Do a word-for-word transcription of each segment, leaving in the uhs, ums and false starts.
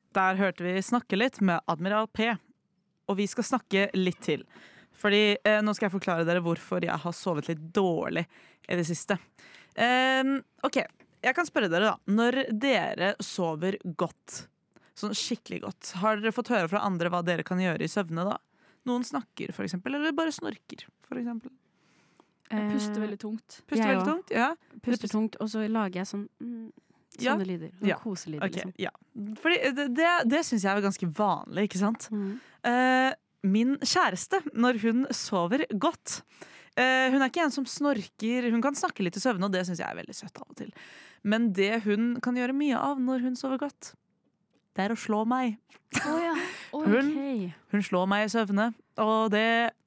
Der hørte vi snakke litt med Admiral P. Og vi skal snakke litt til. Fordi eh, nå skal jeg forklare dere hvorfor jeg har sovet litt dårlig i det siste. Eh, ok, jeg kan spørre dere da. Når dere sover godt, sånn skikkelig godt, har dere fått høre fra andre hva dere kan gjøre i søvne da? Noen snakker for eksempel, eller bare snorker for eksempel. Jeg puster veldig tungt. Puster Jeg veldig også. tungt, ja. Puster tungt, og så lager jeg sånn mm, Ja. sånne lyder. Sånne Ja. koselyder, Ok, liksom. ja. Fordi det, det, det synes jeg er ganske vanlig, ikke sant? Mm. Eh, min kjæreste, når hun sover godt, eh, hun er ikke en som snorker, hun kan snakke litt i søvne, og det synes jeg er veldig søtt av og til. Men det hun kan gjøre mye av når hun sover godt, det er å slå meg. Å ja. Oi. Hun, Ok. hun slår meg i søvne, og det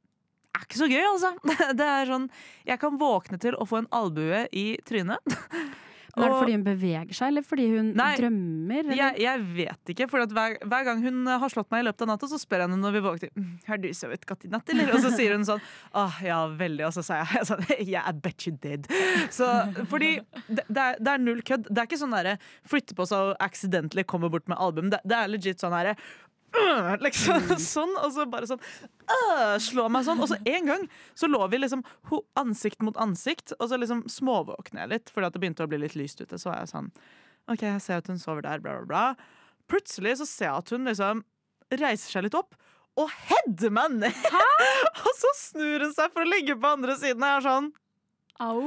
er ikke så gøy, altså. Det er sånn, jeg kan våkne til å få en albue i trynet. Men er det Og- fordi hun beveger seg, eller fordi hun Nei, drømmer? Eller? Jeg, jeg vet ikke, for at hver, hver gang hun har slått meg i løpet av natta, så spør jeg henne når vi våkner «Mm, har du sovet godt i natt, eller? Og så sier hun sånn åh, ja, veldig. Og så sier jeg sånn yeah, I bet you did. Så, fordi det, det, er, det er null kødd. Det er ikke sånn derre flytte på seg og accidentally komme bort med album. Det, det er legit sånn herre øh, liksom sånn, og så bare sånn øh, slå meg sånn. Og så en gang så lå vi liksom ho, ansikt mot ansikt, og så liksom småvåkner jeg litt, fordi at det begynte å bli litt lyst ute. Så var jeg sånn ok, jeg ser at hun sover der, bla bla bla. Plutselig så ser jeg at hun liksom reiser seg litt opp og header meg ned. Og så snur hun seg for å ligge på andre siden, og jeg er sånn Au.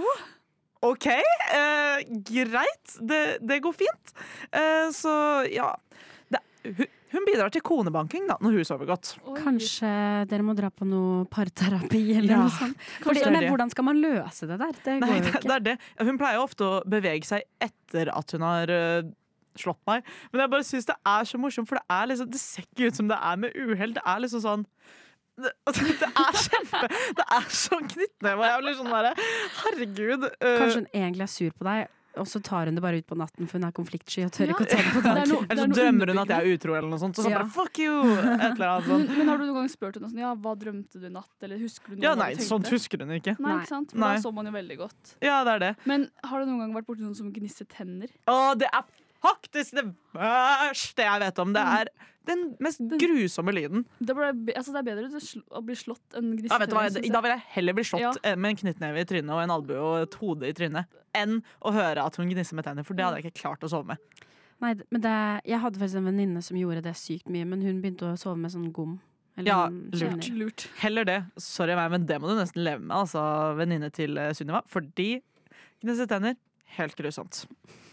ok, eh, greit, det, det går fint. Eh, så ja det, hun, hun bidrar til konebanking da, når hun sover godt. Oi. Kanskje dere må dra på noe parterapi eller Ja, noe sånt. Fordi, det er men det. hvordan skal man løse det der? Det Nei, går jo det, ikke. det er det. Hun pleier jo ofte å bevege seg etter at hun har øh, slått meg. Men jeg bare synes det er så morsomt, for det, er liksom, det ser ikke ut som det er med uheld. Det er liksom sånn det, det er kjempe Det er så knyttneve, og jeg blir sånn der herregud. øh, Kanskje hun egentlig er sur på deg, og så tar hun det bare ut på natten, for hun er konfliktsky og tør Ja. ikke å ta det på Det er dagen. noe- det Eller er så noe drømmer hun at jeg underbyggende. er utro, eller noe sånt. Og så Ja. bare fuck you! Et eller annet sånn. Men, men har du noen gang spurt henne sånn, ja, hva drømte du i natt? Eller husker du noe Ja, hva nei, du tenkte? sånt husker hun ikke. Nei, Nei. ikke sant? For Nei. da så man jo veldig godt. Ja, det er det. Men har du noen gang vært borti noen som gnisser tenner? Å, det er faktisk det verste jeg vet om. Det er den mest grusomme lyden. Det, ble, be- altså, det er bedre å sl- å bli slått enn gnisse Ja, vet du hva? tenner, synes jeg. Da vil jeg heller bli slått Ja. eh, med en knyttneve i trynet og en albue og et hode i trynet enn å høre at hun gnisser med tenner, for det hadde jeg ikke klart å sove med. Nei, men det, jeg hadde faktisk en venninne som gjorde det sykt mye, men hun begynte å sove med sånn gom. Eller Ja, sånn lurt. skinner. Lurt. Heller det. Sorry meg, men det må du nesten leve med, altså, venninne til eh, Sunniva, fordi gnisse tenner, helt grusomt.